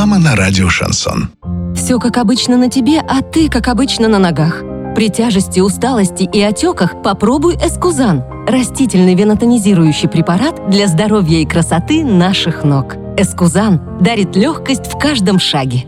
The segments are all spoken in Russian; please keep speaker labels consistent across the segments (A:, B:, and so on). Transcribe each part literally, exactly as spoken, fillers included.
A: Реклама на радио «Шансон».
B: Все как обычно на тебе, а ты как обычно на ногах. При тяжести, усталости и отеках попробуй Эскузан. Растительный венотонизирующий препарат для здоровья и красоты наших ног. Эскузан дарит легкость в каждом шаге.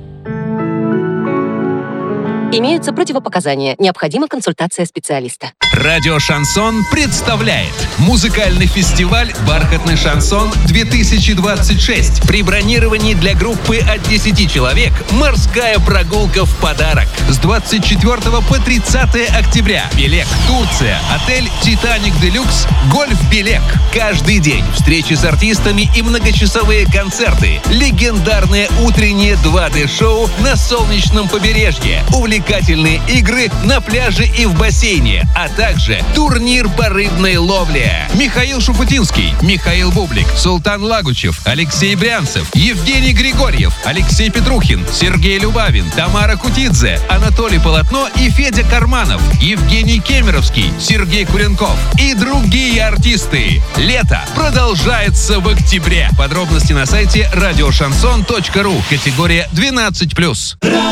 B: Имеются противопоказания. Необходима консультация специалиста.
C: Радио «Шансон» представляет музыкальный фестиваль «Бархатный шансон-две тысячи двадцать шесть». При бронировании для группы от десяти человек морская прогулка в подарок. С двадцать четвёртого по тридцатое октября. Белек, Турция, отель «Титаник Делюкс», гольф «Белек». Каждый день встречи с артистами и многочасовые концерты. Легендарное утреннее два дэ-шоу на солнечном побережье. Увлекательные игры на пляже и в бассейне, а также турнир по рыбной ловле. Михаил Шуфутинский, Михаил Бублик, Султан Лагучев, Алексей Брянцев, Евгений Григорьев, Алексей Петрухин, Сергей Любавин, Тамара Кутидзе, Анатолий Полотно и Федя Карманов, Евгений Кемеровский, Сергей Куренков и другие артисты. Лето продолжается в октябре. Подробности на сайте радио шансон точка ру. Категория двенадцать плюс.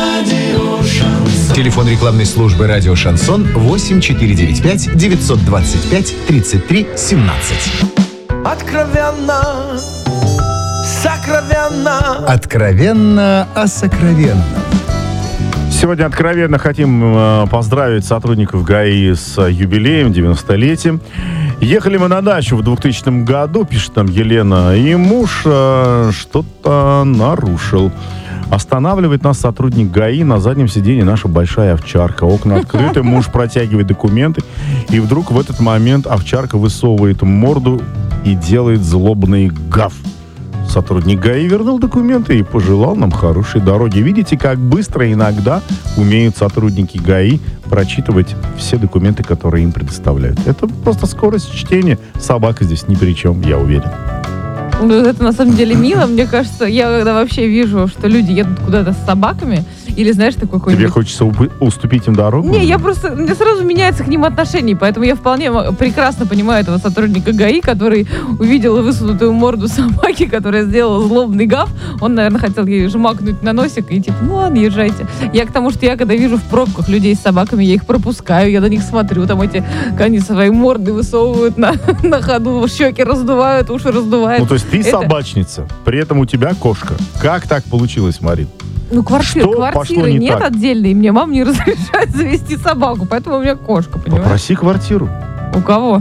D: Телефон рекламной службы «Радио Шансон» восемь четыре девять пять девятьсот двадцать пять тридцать три семнадцать.
E: Откровенно, сокровенно.
D: Откровенно о сокровенном.
F: Сегодня откровенно хотим поздравить сотрудников ГАИ с юбилеем, девяностолетием. Ехали мы на дачу в двухтысячном году, пишет нам Елена, и муж э, что-то нарушил. Останавливает нас сотрудник ГАИ, на заднем сиденье наша большая овчарка. Окна открыты, муж протягивает документы, и вдруг в этот момент овчарка высовывает морду и делает злобный гав. Сотрудник ГАИ вернул документы и пожелал нам хорошей дороги. Видите, как быстро иногда умеют сотрудники ГАИ прочитывать все документы, которые им предоставляют. Это просто скорость чтения. Собака здесь ни при чем, я уверен.
G: Ну, это на самом деле мило. Мне кажется, я когда вообще вижу, что люди едут куда-то с собаками, или, знаешь, такой какой-нибудь...
F: Тебе хочется уп- уступить им дорогу?
G: Не, я просто... Мне сразу меняется к ним отношение, поэтому я вполне прекрасно понимаю этого сотрудника ГАИ, который увидел высунутую морду собаки, которая сделала злобный гав. Он, наверное, хотел ей жмакнуть на носик и типа, ну ладно, езжайте. Я к тому, что я когда вижу в пробках людей с собаками, я их пропускаю, я на них смотрю, там эти, они свои морды высовывают на, на ходу, щеки раздувают, уши раздувают.
F: Ну, то есть ты
G: это...
F: собачница, при этом у тебя кошка. Как так получилось, Марин?
G: Ну, квартир, квартиры
F: не
G: нет
F: так?
G: отдельной, мне мама не разрешает завести собаку, поэтому у меня кошка, понимаешь?
F: Попроси квартиру.
G: У кого?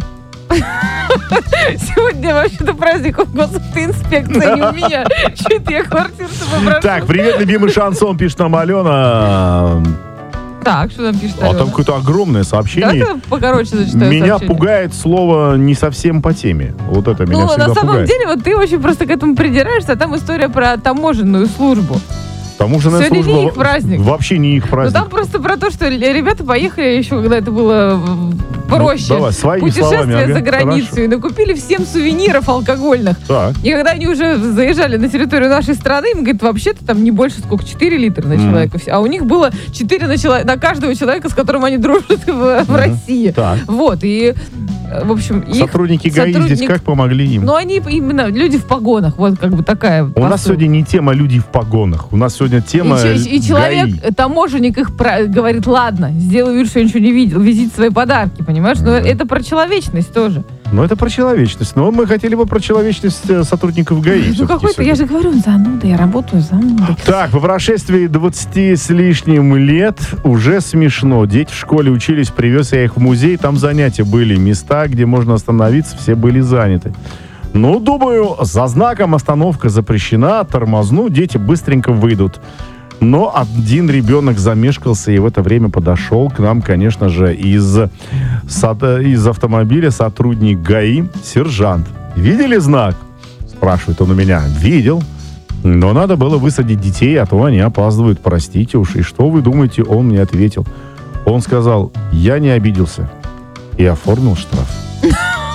G: Сегодня вообще-то праздник госинспекции, не у меня. Что-то я квартиру-то попрошу.
F: Так, привет, любимый шансон, пишет нам Алена.
G: Так, что там пишет
F: А
G: Алена?
F: там какое-то огромное сообщение.
G: Давай покороче зачитаю
F: Меня
G: сообщение.
F: пугает слово не совсем по теме. Вот это меня
G: Ну,
F: всегда
G: на самом
F: пугает.
G: деле, вот ты очень просто к этому придираешься, а там история про таможенную службу.
F: Таможенная
G: Сегодня
F: служба
G: не их праздник.
F: Вообще не их праздник.
G: Ну, там просто про то, что ребята поехали еще, когда это было проще.
F: Ну, давай, своими
G: путешествие
F: словами, ага,
G: за границу.
F: хорошо.
G: И накупили всем сувениров алкогольных.
F: Так.
G: И когда они уже заезжали на территорию нашей страны, им говорят, вообще-то там не больше, сколько, четыре литра на человека. Mm. А у них было четыре на, чело- на каждого человека, с которым они дружат в, mm. в России.
F: Так.
G: Вот, и, в общем... Их
F: Сотрудники ГАИ
G: сотрудник...
F: здесь как помогли им?
G: Ну, они именно люди в погонах. Вот как бы такая...
F: У
G: посыл.
F: нас сегодня не тема люди в погонах. У нас сегодня тема
G: И, и человек,
F: ГАИ.
G: таможенник их про- говорит, ладно, сделаю вид, что я ничего не видел, везите свои подарки, понимаешь? Но
F: Mm.
G: это про человечность тоже.
F: Ну, это про человечность. Но мы хотели бы про человечность э, сотрудников ГАИ.
G: Ну, какой-то, я же говорю, зануда, я работаю занудой.
F: Так, по прошествии двадцати с лишним лет уже смешно. Дети в школе учились, привез я их в музей, там занятия были. Места, где можно остановиться, все были заняты. Ну, думаю, за знаком остановка запрещена, тормозну, дети быстренько выйдут. Но один ребенок замешкался и в это время подошел к нам, конечно же, из, из автомобиля сотрудник ГАИ, сержант. Видели знак? Спрашивает он у меня. Видел. Но надо было высадить детей, а то они опаздывают, простите уж. И что вы думаете, он мне ответил? Он сказал, я не обиделся. И оформил штраф.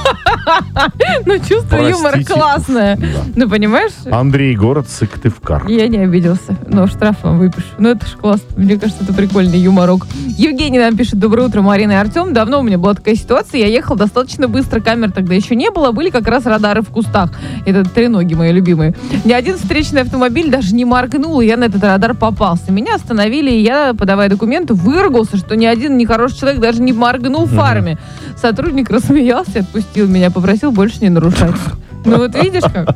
G: Ну, чувство юмора
F: Простите.
G: классное.
F: Да.
G: Ну, понимаешь?
F: Андрей, город Сыктывкар.
G: Я не обиделся, но штраф вам выпишу. Ну, это ж классно. Мне кажется, это прикольный юморок. Евгений нам пишет: доброе утро, Марина и Артем. Давно у меня была такая ситуация. Я ехал достаточно быстро, камер тогда еще не было. Были как раз радары в кустах. Это треноги мои любимые. Ни один встречный автомобиль даже не моргнул, и я на этот радар попался. Меня остановили, и я, подавая документы, выругался, что ни один нехороший человек даже не моргнул фарами. Сотрудник рассмеялся и отпустил меня, попросил больше не нарушать. Ну вот видишь как?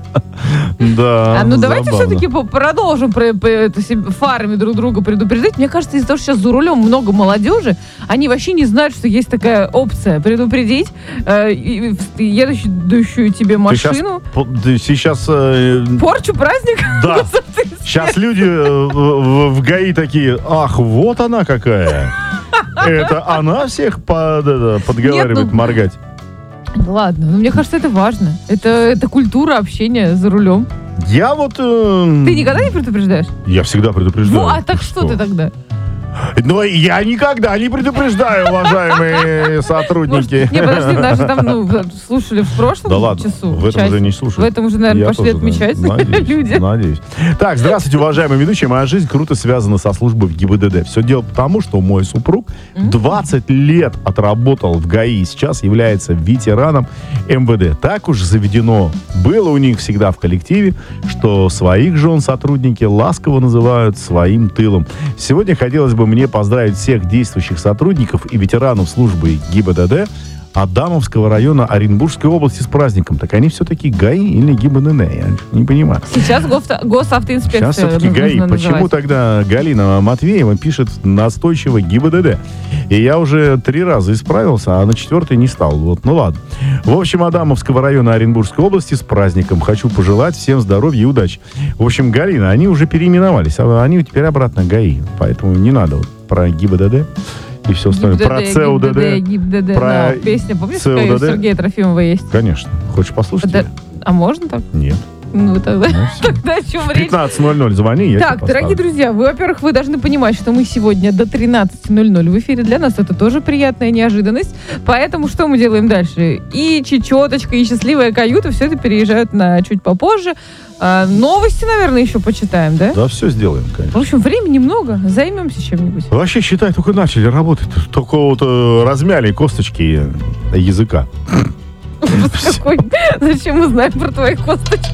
F: Да,
G: А ну давайте
F: забавно.
G: все-таки по- продолжим про, по- это, себе фарами друг друга предупреждать. Мне кажется, из-за того, что сейчас за рулем много молодежи, они вообще не знают, что есть такая опция предупредить э, и- и едущую тебе
F: Ты сейчас,
G: машину.
F: по- ты сейчас, э,
G: Порчу праздник?
F: да, сейчас люди э, в, в ГАИ такие: ах, вот она какая. Это она всех под- это, подговаривает
G: Нет, ну-
F: моргать.
G: Ладно, но мне кажется, это важно. Это, это культура общения за рулем.
F: Я вот... э,
G: Ты никогда не предупреждаешь?
F: Я всегда предупреждаю.
G: Ну, а так что ты тогда?
F: Ну, я никогда не предупреждаю, уважаемые сотрудники.
G: Не, подожди, нас же там ну, слушали в прошлом
F: Да ладно,
G: часу.
F: в этом
G: часть.
F: уже не слушают.
G: В этом уже, наверное,
F: Я
G: пошли
F: тоже,
G: отмечать
F: да, надеюсь,
G: люди.
F: Надеюсь. Так, здравствуйте, уважаемые ведущие. Моя жизнь круто связана со службой в ГИБДД. Все дело потому, что мой супруг двадцать лет отработал в ГАИ и сейчас является ветераном МВД. Так уж заведено было у них всегда в коллективе, что своих жен сотрудники ласково называют своим тылом. Сегодня хотелось бы мне поздравить всех действующих сотрудников и ветеранов службы ГИБДД Адамовского района Оренбургской области с праздником. Так они все-таки ГАИ или ГИБДД? Я не понимаю.
G: Сейчас госавто- госавтоинспекция.
F: Сейчас все-таки
G: нужно
F: ГАИ.
G: называть.
F: Почему тогда Галина Матвеева пишет настойчиво ГИБДД? И я уже три раза исправился, а на четвертый не стал. Вот, ну ладно. В общем, Адамовского района Оренбургской области с праздником. Хочу пожелать всем здоровья и удачи. В общем, Галина, они уже переименовались. а Они теперь обратно ГАИ. Поэтому не надо вот про ГИБДД и все остальное.
G: ГИБДД,
F: Про
G: ГИБДД,
F: ЦУДД.
G: ГИБДД.
F: про
G: Да, песня, помнишь, какая у
F: ЦУДД?
G: Сергея Трофимова есть?
F: Конечно. Хочешь послушать?
G: Да-
F: её?
G: А можно так?
F: Нет.
G: Ну, тогда,
F: Ну, всё.
G: тогда о чем
F: В
G: речь?
F: пятнадцать ноль ноль звони, я
G: Так,
F: тебе
G: дорогие
F: поставлю.
G: друзья, вы, во-первых, вы должны понимать, что мы сегодня до тринадцати ноль-ноль в эфире. Для нас это тоже приятная неожиданность. Поэтому что мы делаем дальше? И чечеточка, и счастливая каюта, все это переезжают на чуть попозже. А, новости, наверное, еще почитаем, да?
F: Да, все сделаем, конечно.
G: В общем, времени много. Займемся чем-нибудь.
F: Вообще, считай, только начали работать. Только вот э, размяли косточки языка.
G: Какой? Зачем мы знаем про твои косточки?